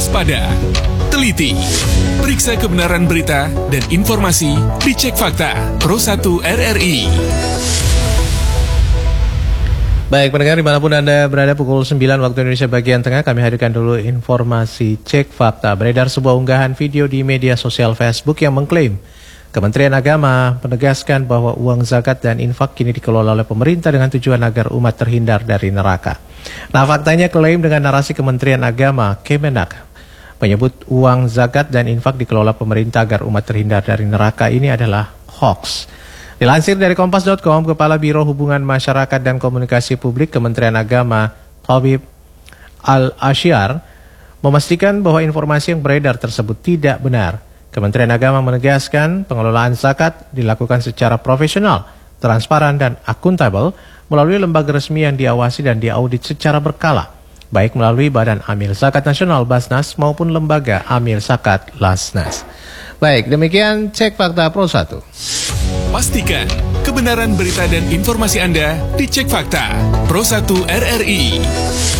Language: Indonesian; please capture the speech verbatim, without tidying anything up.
waspada, teliti, periksa kebenaran berita dan informasi di Cek Fakta Pro satu R R I. Baik, pendengar dimanapun Anda berada, pukul sembilan waktu Indonesia bagian tengah, kami hadirkan dulu informasi Cek Fakta. Beredar sebuah unggahan video di media sosial Facebook yang mengklaim Kementerian Agama menegaskan bahwa uang zakat dan infak kini dikelola oleh pemerintah dengan tujuan agar umat terhindar dari neraka. Nah, faktanya klaim dengan narasi Kementerian Agama, Kemenak, menyebut uang zakat dan infak dikelola pemerintah agar umat terhindar dari neraka ini adalah hoax. Dilansir dari kompas titik com, Kepala Biro Hubungan Masyarakat dan Komunikasi Publik Kementerian Agama, Habib Al-Asyar, memastikan bahwa informasi yang beredar tersebut tidak benar. Kementerian Agama menegaskan pengelolaan zakat dilakukan secara profesional, transparan, dan akuntabel melalui lembaga resmi yang diawasi dan diaudit secara berkala, baik melalui Badan Amil Zakat Nasional Basnas maupun Lembaga Amil Zakat Lasnas. Baik, demikian Cek Fakta Pro satu. Pastikan kebenaran berita dan informasi Anda di Cek Fakta Pro satu R R I.